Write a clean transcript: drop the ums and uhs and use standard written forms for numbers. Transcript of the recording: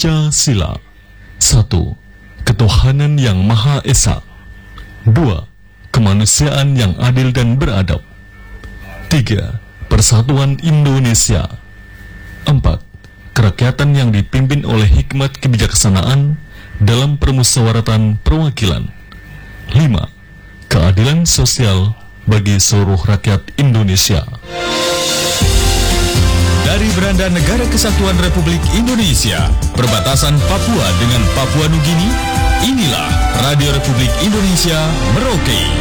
Pancasila. 1. Ketuhanan yang Maha Esa. 2. Kemanusiaan yang adil dan beradab. 3. Persatuan Indonesia. 4. Kerakyatan yang dipimpin oleh hikmat kebijaksanaan dalam permusyawaratan perwakilan. 5. Keadilan sosial bagi seluruh rakyat Indonesia. Dari beranda Negara Kesatuan Republik Indonesia, perbatasan Papua dengan Papua Nugini, inilah Radio Republik Indonesia Merauke.